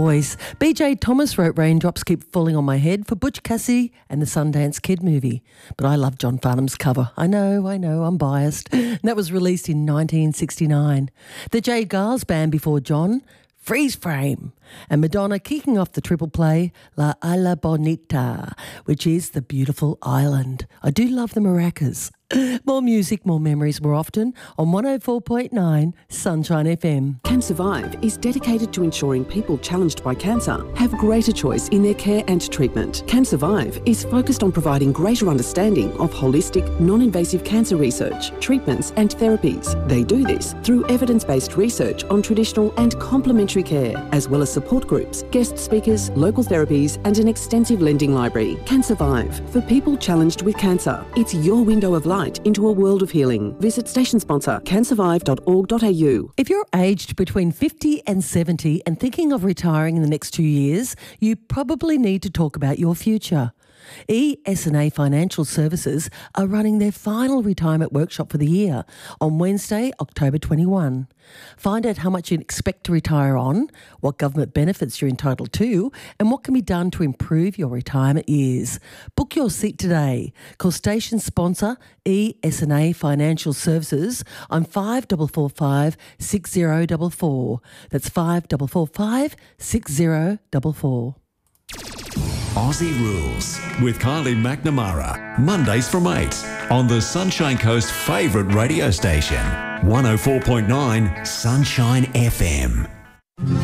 voice. BJ Thomas wrote Raindrops Keep Falling on My Head for Butch Cassidy and the Sundance Kid movie. But I love John Farnham's cover. I know, I'm biased. And that was released in 1969. The Jay Giles Band before John, Freeze Frame. And Madonna kicking off the triple play, La Isla Bonita, which is the beautiful island. I do love the maracas. More music, more memories, more often on 104.9 Sunshine FM. Can Survive is dedicated to ensuring people challenged by cancer have greater choice in their care and treatment. Can Survive is focused on providing greater understanding of holistic, non-invasive cancer research, treatments and therapies. They do this through evidence-based research on traditional and complementary care, as well as support groups, guest speakers, local therapies and an extensive lending library. Can Survive, for people challenged with cancer. It's your window of light into a world of healing. Visit station sponsor cansurvive.org.au. If you're aged between 50 and 70 and thinking of retiring in the next 2 years, you probably need to talk about your future. ES&A Financial Services are running their final retirement workshop for the year on Wednesday, October 21. Find out how much you expect to retire on, what government benefits you're entitled to, and what can be done to improve your retirement years. Book your seat today. Call station sponsor ES&A Financial Services on 5445 6044. That's 5445 6044. Aussie Rules with Kylie McNamara. Mondays from 8 on the Sunshine Coast's favourite radio station, 104.9 Sunshine FM.